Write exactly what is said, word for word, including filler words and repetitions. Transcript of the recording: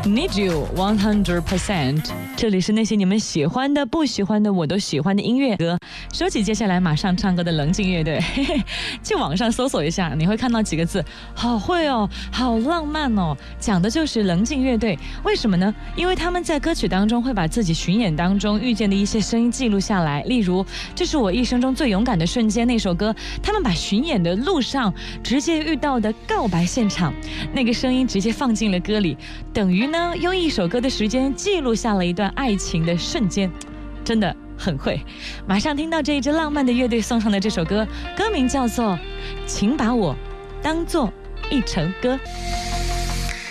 Need You one hundred percent， 这里是那些你们喜欢的、不喜欢的，我都喜欢的音乐歌。说起接下来马上唱歌的冷静乐队，嘿嘿，去网上搜索一下，你会看到几个字，好会哦，好浪漫哦，讲的就是冷静乐队。为什么呢？因为他们在歌曲当中会把自己巡演当中遇见的一些声音记录下来，例如这是我一生中最勇敢的瞬间那首歌，他们把巡演的路上直接遇到的告白现场那个声音直接放进了歌里，等于呢用一首歌的时间记录下了一段爱情的瞬间，真的很会。马上听到这一支浪漫的乐队送上的这首歌，歌名叫做《请把我当作一程歌》。